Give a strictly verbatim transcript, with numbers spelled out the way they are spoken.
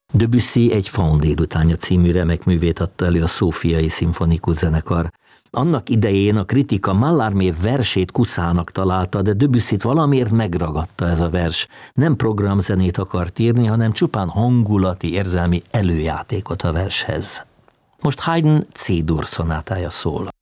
Debussy egy Faun délutánja című remek művét adta elő a Szófiai Szimfonikus Zenekar. Annak idején a kritika Mallarmé versét kuszának találta, de Debussyt valamiért megragadta ez a vers. Nem programzenét akart írni, hanem csupán hangulati, érzelmi előjátékot a vershez. Most Haydn C-dur szonátája szól.